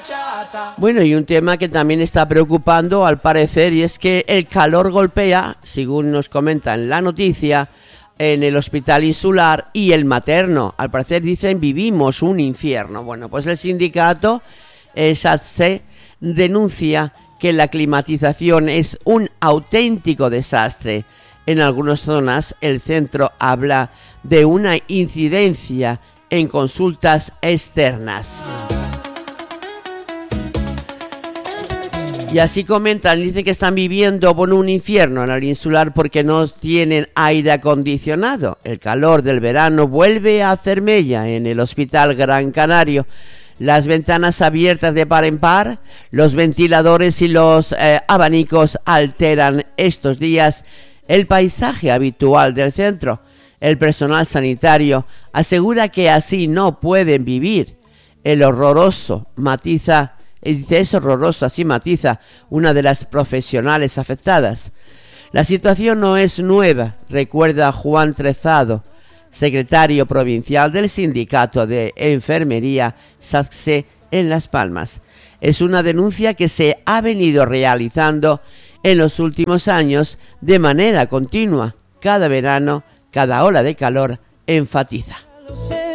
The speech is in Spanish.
Bueno, y un tema que también está preocupando al parecer, y es que el calor golpea, según nos comenta en la noticia, en el hospital insular y el materno. Al parecer dicen vivimos un infierno. Bueno, pues el sindicato SATSE denuncia que la climatización es un auténtico desastre. En algunas zonas el centro habla de una incidencia en consultas externas. Y así comentan, dicen que están viviendo un infierno en el insular porque no tienen aire acondicionado. El calor del verano vuelve a hacer mella en el Hospital Gran Canario. Las ventanas abiertas de par en par, los ventiladores y los abanicos alteran estos días el paisaje habitual del centro. El personal sanitario asegura que así no pueden vivir. Es horroroso, así matiza una de las profesionales afectadas. La situación no es nueva, recuerda Juan Trezado, secretario provincial del Sindicato de Enfermería SATSE en Las Palmas. Es una denuncia que se ha venido realizando en los últimos años de manera continua. Cada verano, cada ola de calor, enfatiza.